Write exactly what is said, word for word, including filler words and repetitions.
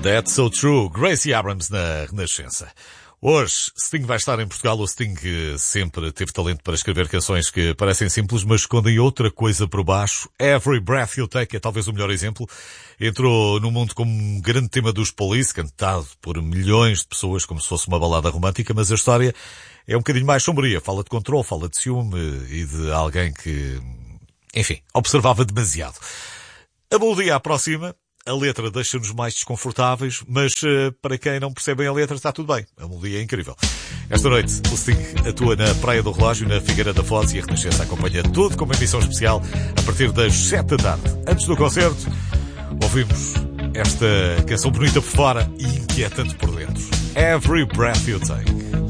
That's so true. Gracie Abrams na Renascença. Hoje, Sting vai estar em Portugal. O Sting sempre teve talento para escrever canções que parecem simples, mas escondem outra coisa por baixo. Every Breath You Take é talvez o melhor exemplo. Entrou no mundo como um grande tema dos Police, cantado por milhões de pessoas como se fosse uma balada romântica, mas a história é um bocadinho mais sombria. Fala de controle, fala de ciúme e de alguém que, enfim, observava demasiado. A melodia aproxima. A letra deixa-nos mais desconfortáveis, mas uh, para quem não percebe a letra está tudo bem. A melodia é incrível. Esta noite o Sting atua na Praia do Relógio, na Figueira da Foz, e a Renascença acompanha tudo com uma emissão especial a partir das sete da tarde. Antes do concerto, ouvimos esta canção bonita por fora e inquietante por dentro. Every Breath You Take.